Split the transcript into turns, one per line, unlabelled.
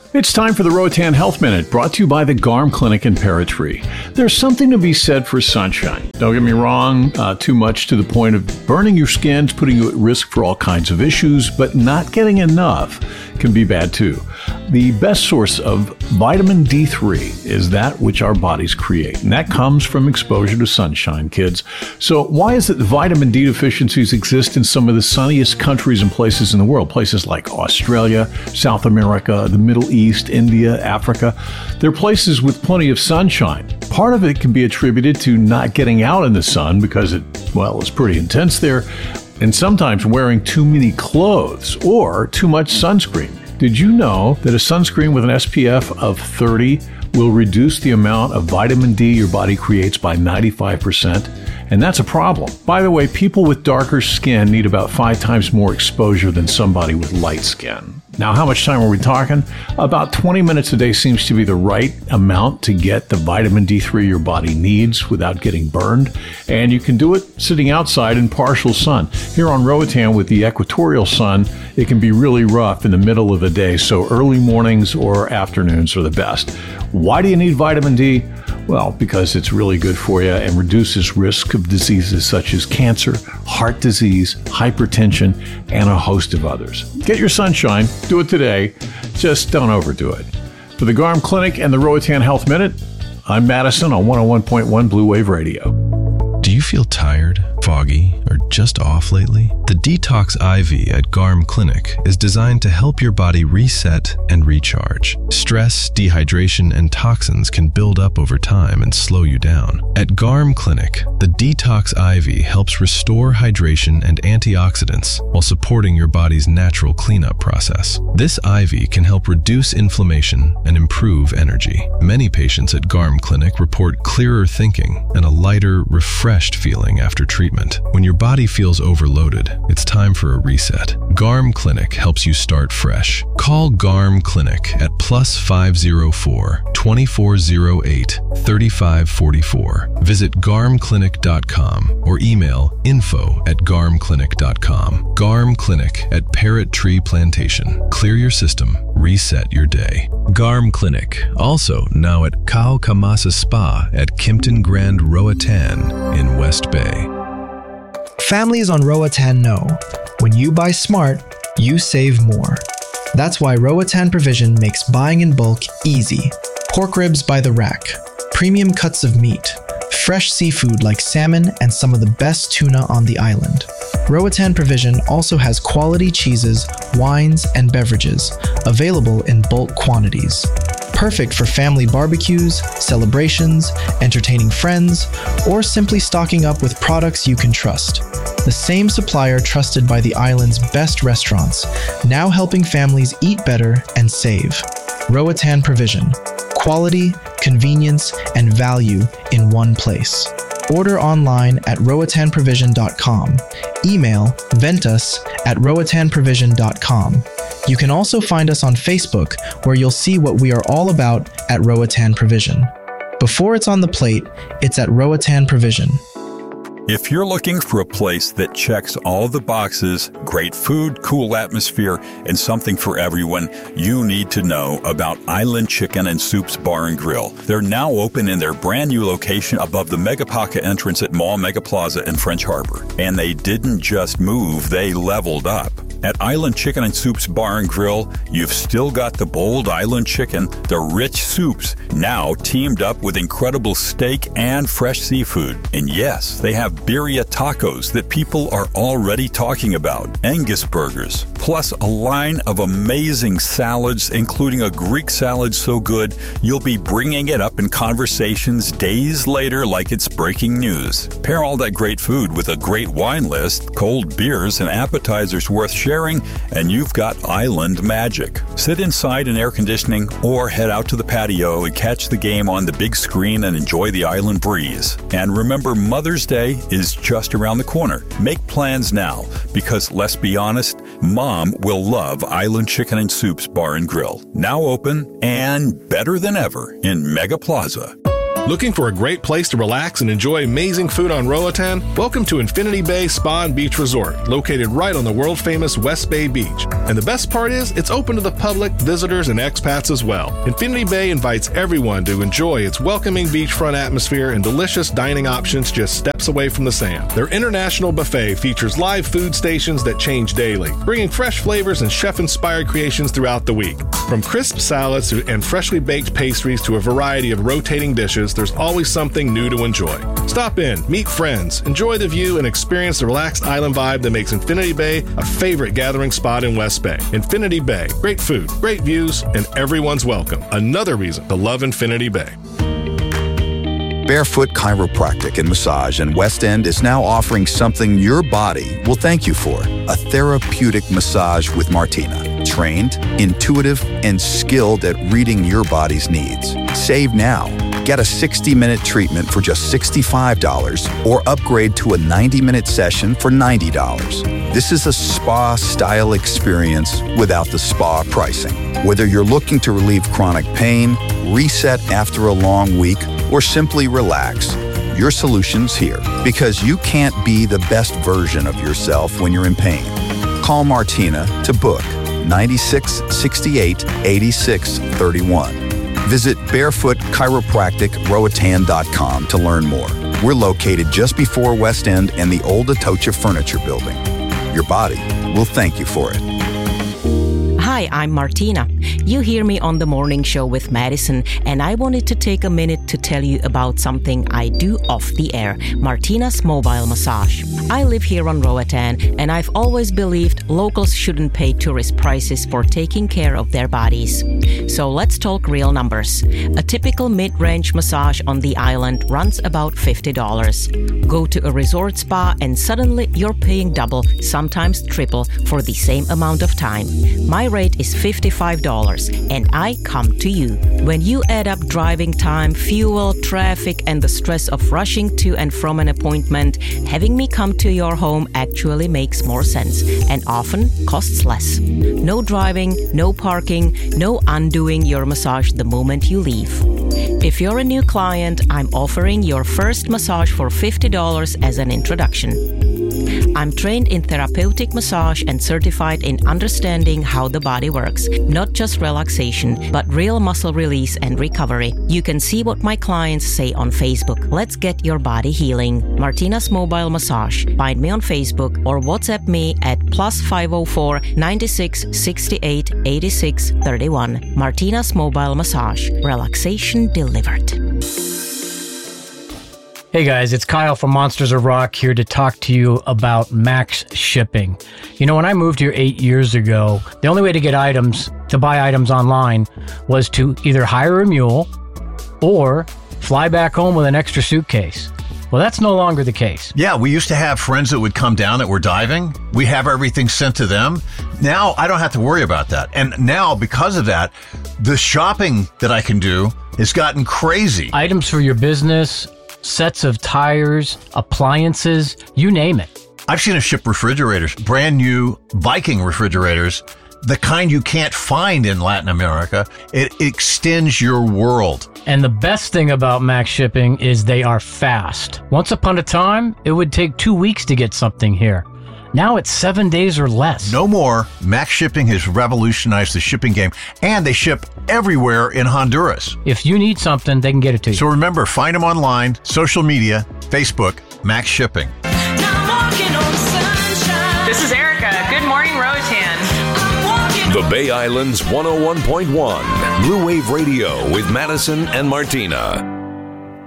It's time for the Roatan Health Minute, brought to you by the Garm Clinic in Parrot Tree. There's something to be said for sunshine. Don't get me wrong, too much to the point of burning your skin, putting you at risk for all kinds of issues, but not getting enough can be bad too. The best source of vitamin D3 is that which our bodies create, and that comes from exposure to sunshine, kids. So why is it that vitamin D deficiencies exist in some of the sunniest countries and places in the world? Places like Australia, South America, the Middle East, India, Africa. They're places with plenty of sunshine. Part of it can be attributed to not getting out in the sun because it's pretty intense there, and sometimes wearing too many clothes or too much sunscreen. Did you know that a sunscreen with an SPF of 30 will reduce the amount of vitamin D your body creates by 95%? And that's a problem. By the way, people with darker skin need about 5 times more exposure than somebody with light skin. Now, how much time are we talking? About 20 minutes a day seems to be the right amount to get the vitamin D3 your body needs without getting burned. And you can do it sitting outside in partial sun. Here on Roatan with the equatorial sun, it can be really rough in the middle of the day, so early mornings or afternoons are the best. Why do you need vitamin D? Well, because it's really good for you and reduces risk of diseases such as cancer, heart disease, hypertension, and a host of others. Get your sunshine. Do it today. Just don't overdo it. For the Garm Clinic and the Roatan Health Minute, I'm Madison on 101.1 Blue Wave Radio.
Do you feel tired, foggy, or just off lately? The Detox IV at Garm Clinic is designed to help your body reset and recharge. Stress, dehydration, and toxins can build up over time and slow you down. At Garm Clinic, the Detox IV helps restore hydration and antioxidants while supporting your body's natural cleanup process. This IV can help reduce inflammation and improve energy. Many patients at Garm Clinic report clearer thinking and a lighter, refreshed feeling after treatment. When your body feels overloaded, it's time for a reset. Garm Clinic helps you start fresh. Call Garm Clinic at +504 2408 3544. Visit garmclinic.com or email info@garmclinic.com. Garm Clinic at Parrot Tree Plantation. Clear your system, reset your day. Garm Clinic, also now at Kao Kamasa Spa at Kimpton Grand Roatan in West Bay.
Families on Roatan know, when you buy smart, you save more. That's why Roatan Provision makes buying in bulk easy. Pork ribs by the rack, premium cuts of meat, fresh seafood like salmon and some of the best tuna on the island. Roatan Provision also has quality cheeses, wines, and beverages available in bulk quantities. Perfect for family barbecues, celebrations, entertaining friends, or simply stocking up with products you can trust. The same supplier trusted by the island's best restaurants, now helping families eat better and save. Roatan Provision. Quality, convenience, and value in one place. Order online at roatanprovision.com. Email ventus@roatanprovision.com. You can also find us on Facebook, where you'll see what we are all about at Roatan Provision. Before it's on the plate, it's at Roatan Provision.
If you're looking for a place that checks all the boxes, great food, cool atmosphere, and something for everyone, you need to know about Island Chicken and Soups Bar and Grill. They're now open in their brand new location above the Megapaka entrance at Mall Mega Plaza in French Harbor. And they didn't just move, they leveled up. At Island Chicken and Soups Bar and Grill, you've still got the bold island chicken, the rich soups, now teamed up with incredible steak and fresh seafood. And yes, they have birria tacos that people are already talking about, Angus burgers, plus a line of amazing salads, including a Greek salad so good you'll be bringing it up in conversations days later like it's breaking news. Pair all that great food with a great wine list, cold beers, and appetizers worth sharing, and you've got island magic. Sit inside in air conditioning or head out to the patio and catch the game on the big screen and enjoy the island breeze. And remember, Mother's Day is just around the corner. Make plans now, because let's be honest, Mom will love Island Chicken and Soups Bar and Grill. Now open and better than ever in Mega Plaza.
Looking for a great place to relax and enjoy amazing food on Roatan? Welcome to Infinity Bay Spa and Beach Resort, located right on the world-famous West Bay Beach. And the best part is, it's open to the public, visitors, and expats as well. Infinity Bay invites everyone to enjoy its welcoming beachfront atmosphere and delicious dining options just steps away from the sand. Their international buffet features live food stations that change daily, bringing fresh flavors and chef-inspired creations throughout the week. From crisp salads and freshly baked pastries to a variety of rotating dishes, there's always something new to enjoy. Stop in, meet friends, enjoy the view, and experience the relaxed island vibe that makes Infinity Bay a favorite gathering spot in West Bay. Infinity Bay, great food, great views, and everyone's welcome. Another reason to love Infinity Bay.
Barefoot Chiropractic and Massage in West End is now offering something your body will thank you for: a therapeutic massage with Martina. Trained, intuitive, and skilled at reading your body's needs. Save now. Get a 60-minute treatment for just $65 or upgrade to a 90-minute session for $90. This is a spa-style experience without the spa pricing. Whether you're looking to relieve chronic pain, reset after a long week, or simply relax, your solution's here, because you can't be the best version of yourself when you're in pain. Call Martina to book 96 68 86 31. Visit barefootchiropracticroatan.com to learn more. We're located just before West End and the old Atocha Furniture Building. Your body will thank you for it.
Hi, I'm Martina. You hear me on the morning show with Madison, and I wanted to take a minute to tell you about something I do off the air, Martina's Mobile Massage. I live here on Roatan, and I've always believed locals shouldn't pay tourist prices for taking care of their bodies. So let's talk real numbers. A typical mid-range massage on the island runs about $50. Go to a resort spa and suddenly you're paying double, sometimes triple, for the same amount of time. My rate is $55, and I come to you. When you add up driving time, fuel, traffic, and the stress of rushing to and from an appointment, having me come to your home actually makes more sense and often costs less. No driving, no parking, no undoing your massage the moment you leave. If you're a new client, I'm offering your first massage for $50 as an introduction. I'm trained in therapeutic massage and certified in understanding how the body works, not just relaxation, but real muscle release and recovery. You can see what my clients say on Facebook. Let's get your body healing. Martina's Mobile Massage. Find me on Facebook or WhatsApp me at +504 96 68 86 31. Martina's Mobile Massage. Relaxation delivered.
Hey guys, it's Kyle from Monsters of Rock here to talk to you about Max Shipping. You know, when I moved here 8 years ago, the only way to buy items online was to either hire a mule or fly back home with an extra suitcase. Well, that's no longer the case.
Yeah, we used to have friends that would come down that were diving. We have everything sent to them. Now I don't have to worry about that. And now, because of that, the shopping that I can do has gotten crazy.
Items for your business, sets of tires, appliances, you name it.
I've seen us ship refrigerators, brand new Viking refrigerators, the kind you can't find in Latin America. It extends your world.
And the best thing about Max Shipping is they are fast. Once upon a time, it would take 2 weeks to get something here. Now it's 7 days or less.
No more. Max Shipping has revolutionized the shipping game, and they ship everywhere in Honduras.
If you need something, they can get it to you.
So remember, find them online, social media, Facebook, Max Shipping.
This is Erica. Good morning, Roatan.
The Bay Island's 101.1 Blue Wave Radio with Madison and Martina.